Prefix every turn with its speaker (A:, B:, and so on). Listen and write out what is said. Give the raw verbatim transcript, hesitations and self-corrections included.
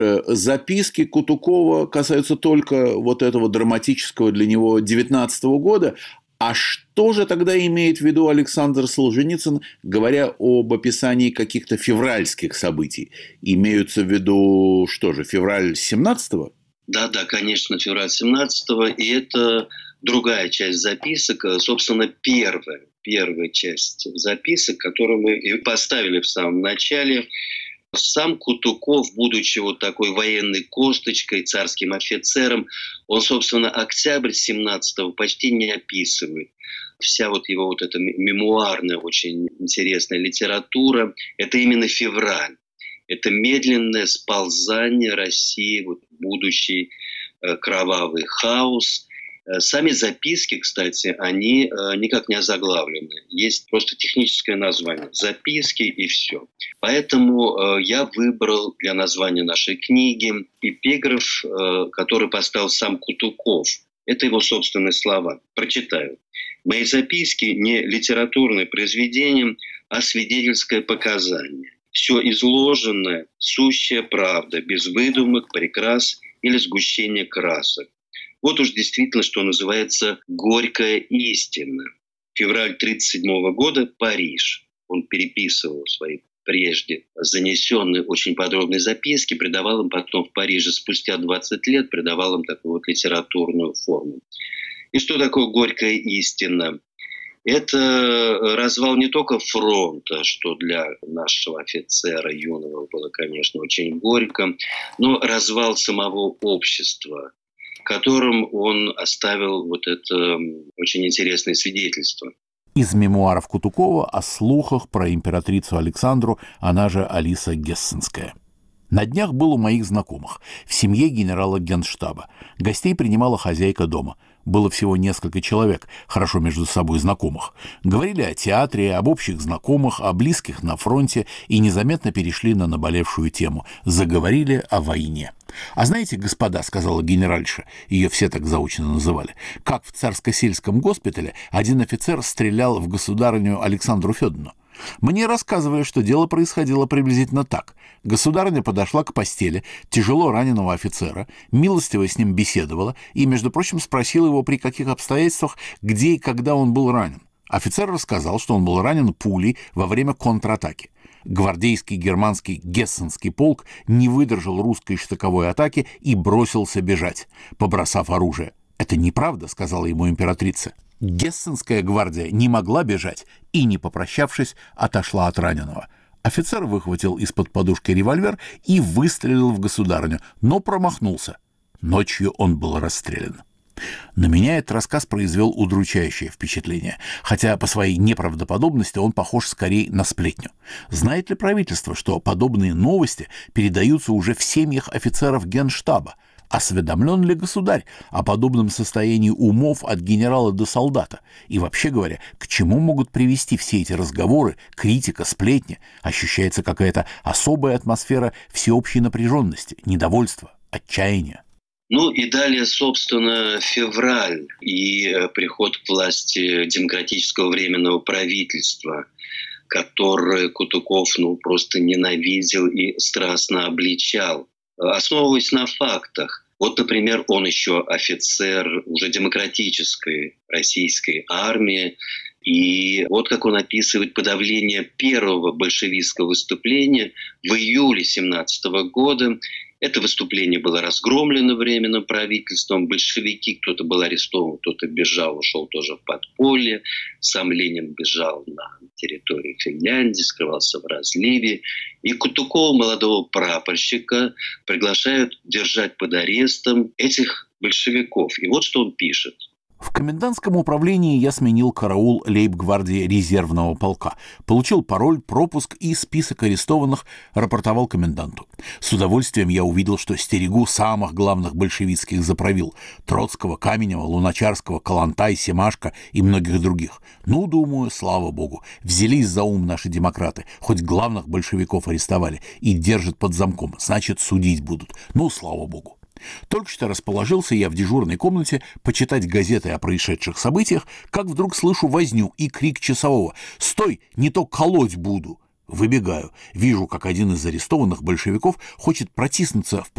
A: Записки Кутукова касаются только вот этого драматического для него девятнадцатого года. А что же тогда имеет в виду Александр Солженицын, говоря об описании каких-то февральских событий? Имеются в виду, что же, февраль семнадцатого?
B: Да, да, конечно, февраль семнадцатого. И это другая часть записок, собственно, первая, первая часть записок, которую мы и поставили в самом начале. Сам Кутуков, будучи вот такой военной косточкой, царским офицером, он, собственно, октябрь семнадцатого почти не описывает. Вся вот его вот эта мемуарная, очень интересная литература – это именно февраль. Это медленное сползание России, вот будущий э, кровавый хаос. Сами записки, кстати, они э, никак не озаглавлены. Есть просто техническое название – записки и все. Поэтому э, я выбрал для названия нашей книги эпиграф, э, который поставил сам Кутуков. Это его собственные слова. Прочитаю. «Мои записки не литературное произведение, а свидетельское показание. Все изложенное – сущая правда, без выдумок, прикрас или сгущения красок. Вот уж действительно, что называется, горькая истина. Февраль тридцать седьмого года, Париж». Он переписывал свои прежде занесенные очень подробные записки, придавал им потом в Париже спустя двадцать лет, придавал им такую вот литературную форму. И что такое горькая истина? Это развал не только фронта, что для нашего офицера юного было, конечно, очень горько, но развал самого общества, которым он оставил вот это очень интересное свидетельство.
C: Из мемуаров Кутукова о слухах про императрицу Александру, она же Алиса Гессенская. На днях был у моих знакомых, в семье генерала Генштаба. Гостей принимала хозяйка дома. Было всего несколько человек, хорошо между собой знакомых. Говорили о театре, об общих знакомых, о близких на фронте и незаметно перешли на наболевшую тему. Заговорили о войне. «А знаете, господа, — сказала генеральша, ее все так заочно называли, — как в царско-сельском госпитале один офицер стрелял в государыню Александру Федоровну. Мне рассказывали, что дело происходило приблизительно так. Государыня подошла к постели тяжело раненого офицера, милостиво с ним беседовала и, между прочим, спросила его, при каких обстоятельствах, где и когда он был ранен. Офицер рассказал, что он был ранен пулей во время контратаки. Гвардейский германский Гессенский полк не выдержал русской штыковой атаки и бросился бежать, побросав оружие. «Это неправда», — сказала ему императрица. Гессенская гвардия не могла бежать и, не попрощавшись, отошла от раненого. Офицер выхватил из-под подушки револьвер и выстрелил в государыню, но промахнулся. Ночью он был расстрелян. На меня этот рассказ произвел удручающее впечатление, хотя по своей неправдоподобности он похож скорее на сплетню. Знает ли правительство, что подобные новости передаются уже в семьях офицеров Генштаба? Осведомлен ли государь о подобном состоянии умов от генерала до солдата? И вообще говоря, к чему могут привести все эти разговоры, критика, сплетни? Ощущается какая-то особая атмосфера всеобщей напряженности, недовольства, отчаяния.
B: Ну и далее, собственно, февраль и приход к власти демократического временного правительства, которое Кутуков ну, просто ненавидел и страстно обличал, основываясь на фактах. Вот, например, он еще офицер уже демократической российской армии. И вот как он описывает подавление первого большевистского выступления в июле семнадцатого года. Это выступление было разгромлено временным правительством. Большевики, кто-то был арестован, кто-то бежал, ушел тоже в подполье. Сам Ленин бежал на территорию Финляндии, скрывался в разливе. И Кутукова, молодого прапорщика, приглашают держать под арестом этих большевиков. И вот что он пишет.
C: В комендантском управлении я сменил караул лейб-гвардии резервного полка, получил пароль, пропуск и список арестованных, рапортовал коменданту. С удовольствием я увидел, что стерегу самых главных большевистских заправил – Троцкого, Каменева, Луначарского, Калантай, Семашко и многих других. Ну, думаю, слава богу, взялись за ум наши демократы, хоть главных большевиков арестовали и держат под замком, значит, судить будут. Ну, слава богу. Только что расположился я в дежурной комнате почитать газеты о происшедших событиях, как вдруг слышу возню и крик часового: «Стой, не то колоть буду!» Выбегаю, вижу, как один из арестованных большевиков хочет протиснуться в